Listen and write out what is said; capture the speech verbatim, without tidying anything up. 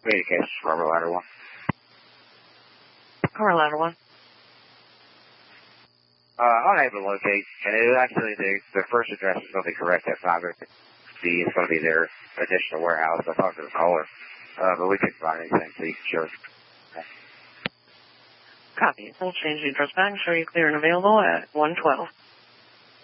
Communications, Rubber Ladder one. Rubber Ladder one. Uh, unable to locate, and it actually, the, the first address is going to be correct at five fifty. It's going to be their additional warehouse. I talked to the caller, uh, but we couldn't find anything, so you can show us. Copy. We'll change the address back and show you clear and available at one twelve.